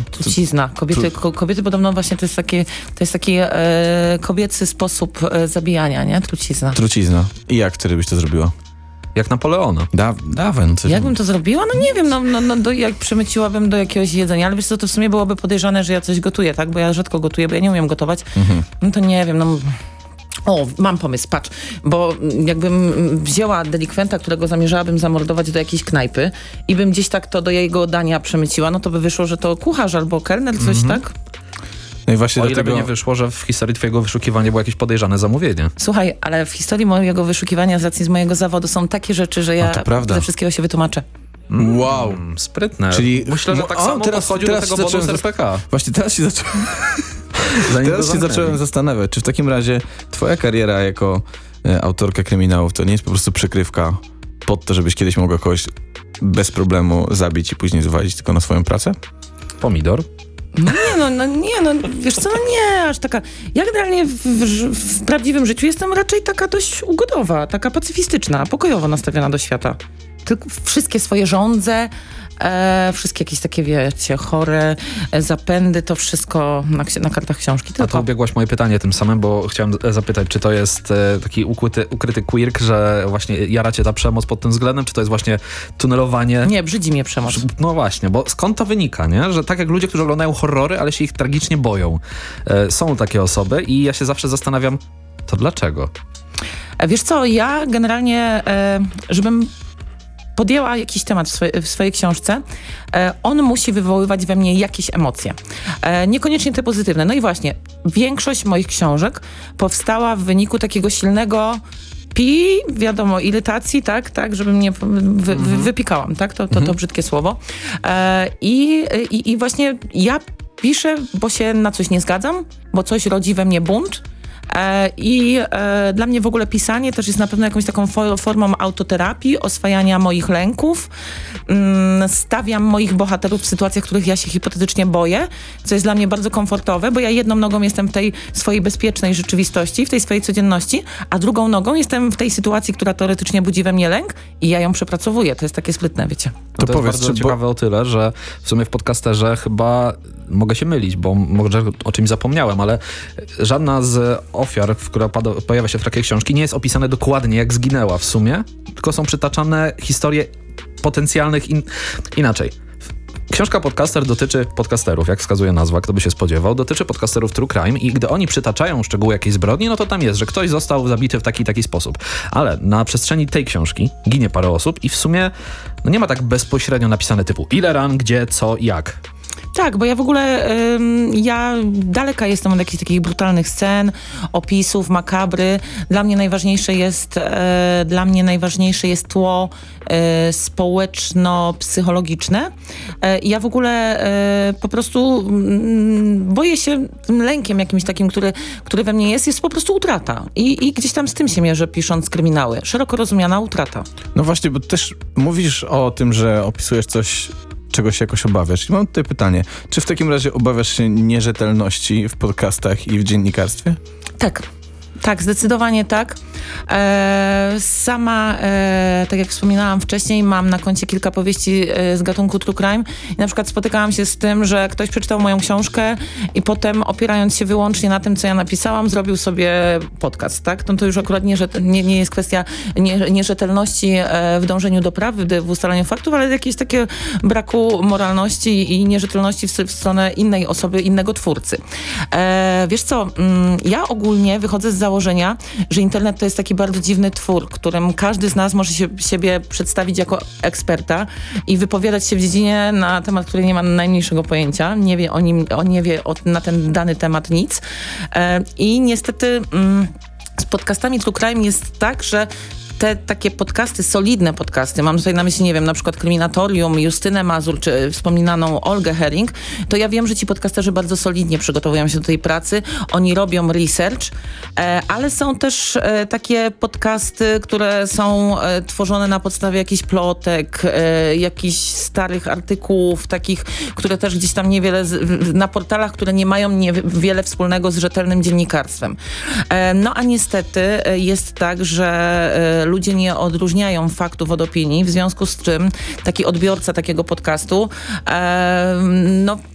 Trucizna. Kobiety podobno właśnie to jest taki kobiecy sposób zabijania, nie? Trucizna. I jak wtedy byś to zrobiła? Jak Napoleona. Dawno. Jakbym to zrobiła? No nie wiem, jak przemyciłabym do jakiegoś jedzenia, ale wiesz co, to w sumie byłoby podejrzane, że ja coś gotuję, tak? Bo ja rzadko gotuję, bo ja nie umiem gotować. No to nie wiem, O, mam pomysł, patrz, bo jakbym wzięła delikwenta, którego zamierzałabym zamordować do jakiejś knajpy i bym gdzieś tak to do jego dania przemyciła, no to by wyszło, że to kucharz albo kelner, coś tak? No i właśnie o ile by nie wyszło, że w historii twojego wyszukiwania było jakieś podejrzane zamówienie. Słuchaj, ale w historii mojego wyszukiwania z racji z mojego zawodu są takie rzeczy, że ja ze wszystkiego się wytłumaczę. Wow. Sprytne. Czyli myślę, że tak samo podchodził do tego bodu z RPK. Właśnie teraz się zacząłem zastanawiać, czy w takim razie twoja kariera jako autorka kryminałów to nie jest po prostu przykrywka pod to, żebyś kiedyś mogła kogoś bez problemu zabić i później zwalić tylko na swoją pracę? Pomidor? Wiesz co, nie aż taka. Ja generalnie w prawdziwym życiu jestem raczej taka dość ugodowa, taka pacyfistyczna, pokojowo nastawiona do świata. Tylko wszystkie swoje żądze, wszystkie jakieś takie, wiecie, chore zapędy, to wszystko na kartach książki. Tylko. A to ubiegłaś moje pytanie tym samym, bo chciałem zapytać, czy to jest taki ukryty quirk, że właśnie jara cię ta przemoc pod tym względem, czy to jest właśnie tunelowanie? Nie, brzydzi mnie przemoc. No właśnie, bo skąd to wynika, nie? Że tak jak ludzie, którzy oglądają horrory, ale się ich tragicznie boją. Są takie osoby i ja się zawsze zastanawiam, to dlaczego? Wiesz co, ja generalnie, żebym podjęła jakiś temat w swojej książce, on musi wywoływać we mnie jakieś emocje. Niekoniecznie te pozytywne. No i właśnie, większość moich książek powstała w wyniku takiego silnego wiadomo, irytacji, tak, żeby mnie wypikałam, tak, to brzydkie słowo. I właśnie ja piszę, bo się na coś nie zgadzam, bo coś rodzi we mnie bunt. Dla mnie w ogóle pisanie też jest na pewno jakąś taką formą autoterapii, oswajania moich lęków. Stawiam moich bohaterów w sytuacjach, których ja się hipotetycznie boję, co jest dla mnie bardzo komfortowe, bo ja jedną nogą jestem w tej swojej bezpiecznej rzeczywistości, w tej swojej codzienności, a drugą nogą jestem w tej sytuacji, która teoretycznie budzi we mnie lęk i ja ją przepracowuję. To jest takie sprytne, wiecie. To jest bardzo ciekawe o tyle, że w sumie w podcasterze chyba mogę się mylić, bo może o czymś zapomniałem, ale żadna z ofiar, która pojawia się w takiej książki, nie jest opisane dokładnie, jak zginęła w sumie, tylko są przytaczane historie potencjalnych inaczej. Książka Podcaster dotyczy podcasterów, jak wskazuje nazwa, kto by się spodziewał, dotyczy podcasterów True Crime i gdy oni przytaczają szczegóły jakiejś zbrodni, no to tam jest, że ktoś został zabity w taki sposób. Ale na przestrzeni tej książki ginie parę osób i w sumie nie ma tak bezpośrednio napisane typu ile ran, gdzie, co, jak. Tak, bo ja w ogóle, ja daleka jestem od jakichś takich brutalnych scen, opisów, makabry. Dla mnie najważniejsze jest tło społeczno-psychologiczne. Ja w ogóle po prostu boję się tym lękiem jakimś takim, który we mnie jest po prostu utrata. I gdzieś tam z tym się mierzę, pisząc kryminały. Szeroko rozumiana utrata. No właśnie, bo też mówisz o tym, że opisujesz coś, czego się jakoś obawiasz. I mam tutaj pytanie, czy w takim razie obawiasz się nierzetelności w podcastach i w dziennikarstwie? Tak, zdecydowanie tak. Sama, tak jak wspominałam wcześniej, mam na koncie kilka powieści z gatunku True Crime i na przykład spotykałam się z tym, że ktoś przeczytał moją książkę i potem opierając się wyłącznie na tym, co ja napisałam, zrobił sobie podcast, tak? To już akurat nie jest kwestia nierzetelności w dążeniu do prawdy, w ustalaniu faktów, ale jakieś takie braku moralności i nierzetelności w stronę innej osoby, innego twórcy. Wiesz co, ja ogólnie wychodzę z założenia, że internet to jest taki bardzo dziwny twór, którym każdy z nas może siebie przedstawić jako eksperta i wypowiadać się w dziedzinie na temat, który nie ma najmniejszego pojęcia, nie wie o nim, nie wie na ten dany temat nic. I niestety z podcastami True Crime jest tak, że te takie podcasty, solidne podcasty, mam tutaj na myśli, nie wiem, na przykład Kryminatorium, Justynę Mazur, czy wspominaną Olgę Herring, to ja wiem, że ci podcasterzy bardzo solidnie przygotowują się do tej pracy, oni robią research, ale są też takie podcasty, które są tworzone na podstawie jakichś plotek, jakichś starych artykułów, takich, które też gdzieś tam niewiele, na portalach, które nie mają wiele wspólnego z rzetelnym dziennikarstwem. No a niestety jest tak, że ludzie nie odróżniają faktów od opinii, w związku z czym taki odbiorca takiego podcastu